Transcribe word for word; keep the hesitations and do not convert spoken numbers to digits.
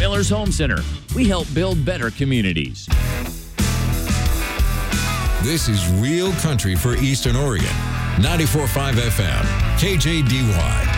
Taylor's Home Center. We help build better communities. This is Real Country for Eastern Oregon. ninety-four point five F M, K J D Y.